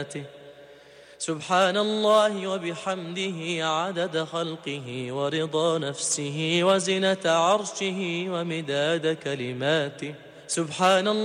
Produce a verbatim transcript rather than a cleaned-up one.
سبحان الله وبحمده عدد خلقه ورضا نفسه وزنة عرشه ومداد كلماته. سبحان الله